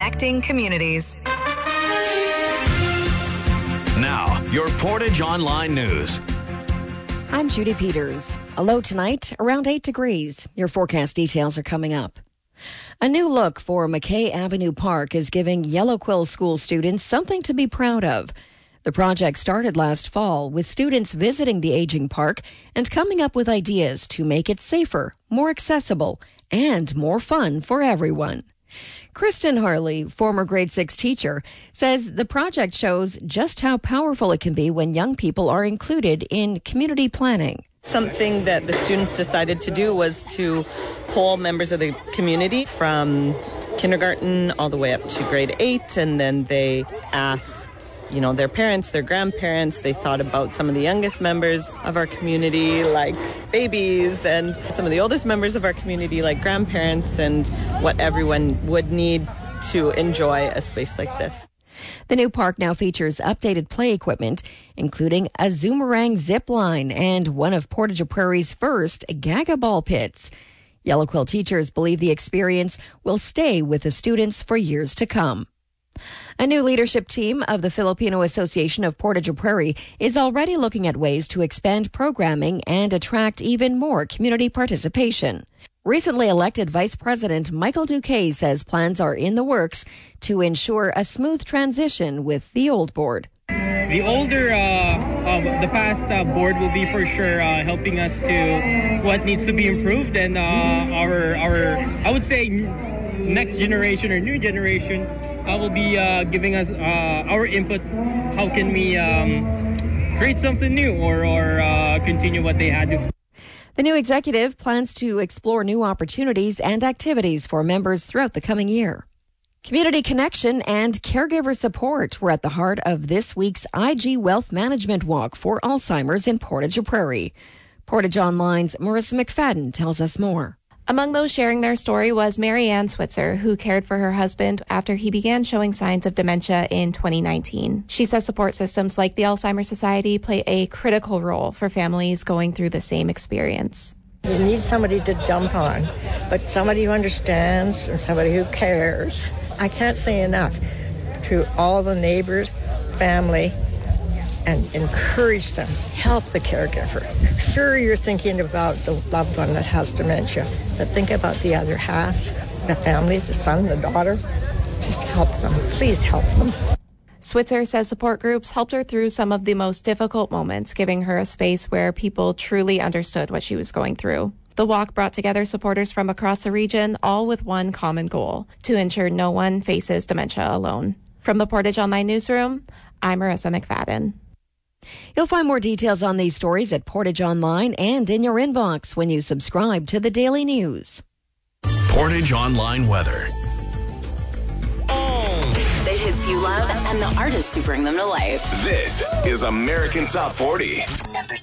Connecting communities. Now, your Portage Online News. I'm Judy Peters. A low tonight, around 8 degrees. Your forecast details are coming up. A new look for McKay Avenue Park is giving Yellow Quill School students something to be proud of. The project started last fall with students visiting the aging park and coming up with ideas to make it safer, more accessible, and more fun for everyone. Kristen Harley, former grade 6 teacher, says the project shows just how powerful it can be when young people are included in community planning. Something that the students decided to do was to poll members of the community from kindergarten all the way up to grade 8, and then they asked their parents, their grandparents. They thought about some of the youngest members of our community, like babies, and some of the oldest members of our community, like grandparents, and what everyone would need to enjoy a space like this. The new park now features updated play equipment, including a Zoomerang zip line and one of Portage Prairie's first Gaga ball pits. Yellow Quill teachers believe the experience will stay with the students for years to come. A new leadership team of the Filipino Association of Portage Prairie is already looking at ways to expand programming and attract even more community participation. Recently elected Vice President Michael Duque says plans are in the works to ensure a smooth transition with the old board. The older, the past board will be for sure helping us to what needs to be improved, and our I would say next generation or new generation will be giving us our input. How can we create something new or continue what they had before? The new executive plans to explore new opportunities and activities for members throughout the coming year. Community connection and caregiver support were at the heart of this week's IG Wealth Management Walk for Alzheimer's in Portage Prairie. Portage Online's Marissa McFadden tells us more. Among those sharing their story was Mary Ann Switzer, who cared for her husband after he began showing signs of dementia in 2019. She says support systems like the Alzheimer's Society play a critical role for families going through the same experience. You need somebody to dump on, but somebody who understands and somebody who cares. I can't say enough to all the neighbors, family, and encourage them. Help the caregiver. Sure, you're thinking about the loved one that has dementia, but think about the other half, the family, the son, the daughter. Just help them. Please help them. Switzer says support groups helped her through some of the most difficult moments, giving her a space where people truly understood what she was going through. The walk brought together supporters from across the region, all with one common goal, to ensure no one faces dementia alone. From the Portage Online Newsroom, I'm Marissa McFadden. You'll find more details on these stories at Portage Online and in your inbox when you subscribe to the Daily News. Portage Online weather. The hits you love and the artists who bring them to life. This is American Top 40.